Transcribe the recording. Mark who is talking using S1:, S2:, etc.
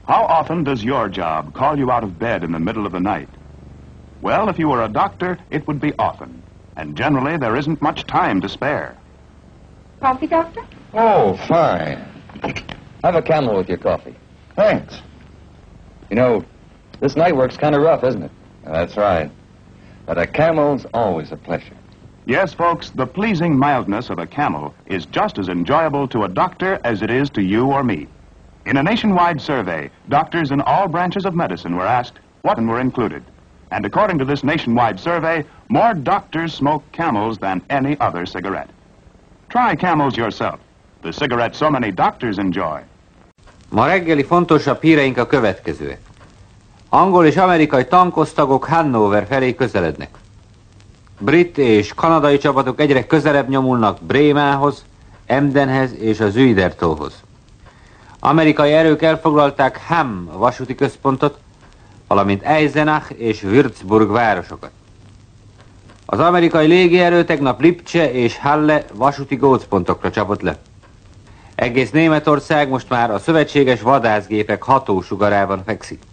S1: How often does your job call you out of bed in the middle of the night? Well, if you were a doctor, it would be often. And generally, there isn't much time to spare.
S2: Coffee, Doctor?
S3: Oh, fine. Have a Camel with your coffee.
S4: Thanks.
S3: You know, this night work's kind of rough, isn't it?
S4: That's right. But a Camel's always a pleasure.
S1: Yes, folks, the pleasing mildness of a Camel is just as enjoyable to a doctor as it is to you or me. In a nationwide survey, doctors in all branches of medicine were asked what were included. And according to this nationwide survey, more doctors smoke Camels than any other cigarette. Try Camels yourself, the cigarette so many doctors enjoy.
S5: Ma reggeli fontosabb híreink a következőek. Angol és amerikai tankosztagok Hannover felé közelednek. Brit és kanadai csapatok egyre közelebb nyomulnak Brémához, Emdenhez és az Zuidertóhoz. Amerikai erők elfoglalták Hamm vasúti központot, valamint Eisenach és Würzburg városokat. Az amerikai légierő tegnap Lipcse és Halle vasúti gócpontokra csapott le. Egész Németország most már a szövetséges vadászgépek hatósugarában fekszik.